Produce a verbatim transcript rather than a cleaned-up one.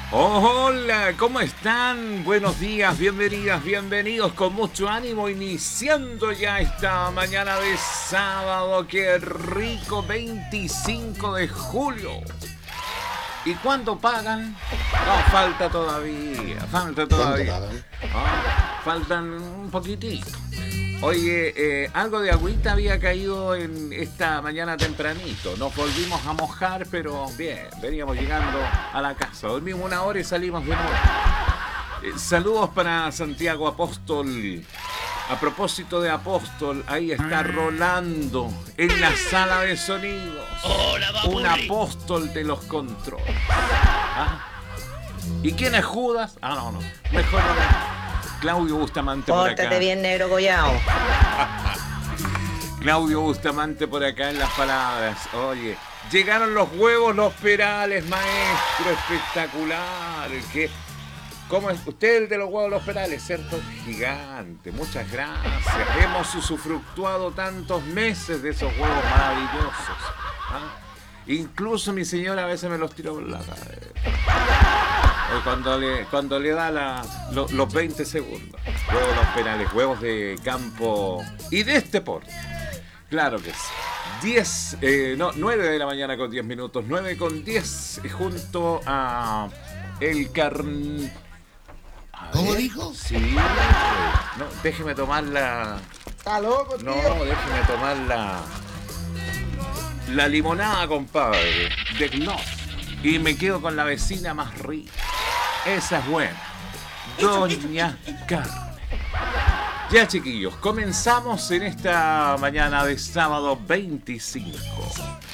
Hola, ¿cómo están? Buenos días, bienvenidas, bienvenidos con mucho ánimo, iniciando ya esta mañana de sábado. ¡Qué rico! veinticinco de julio. ¿Y cuándo pagan? No, falta todavía, falta todavía. Ah, faltan un poquitito. Oye, eh, algo de agüita había caído en esta mañana tempranito. Nos volvimos a mojar, pero bien, veníamos llegando a la casa. Dormimos una hora y salimos de nuevo. Eh, saludos para Santiago Apóstol. A propósito de Apóstol, ahí está Rolando en la sala de sonidos. Hola, un apóstol de los controles. ¿Ah? ¿Y quién es Judas? Ah, no, no. Mejor no. Claudio Bustamante por acá. Pórtate bien, negro Goyao. Claudio Bustamante por acá en las palabras. Oye, llegaron los huevos, los perales, maestro, espectacular. ¿Qué? ¿Cómo es? Usted el de los huevos, los perales, ¿cierto? Gigante, muchas gracias. Hemos usufructuado tantos meses de esos huevos maravillosos. ¿Ah? Incluso mi señora a veces me los tiró por la cabeza. Cuando le, cuando le da la, lo, los veinte segundos. Huevos los penales, huevos de campo y de este porte. Claro que sí. diez, eh, no, nueve de la mañana con diez minutos. nueve con diez junto a el carn... A ¿Cómo ver, dijo? Sí. No, déjeme tomar la... Está loco, tío. No, déjeme tomar la... La limonada, compadre. De Gnoff. Y me quedo con la vecina más rica. Esa es buena. Doña Carmen. Ya, chiquillos, comenzamos en esta mañana de sábado veinticinco.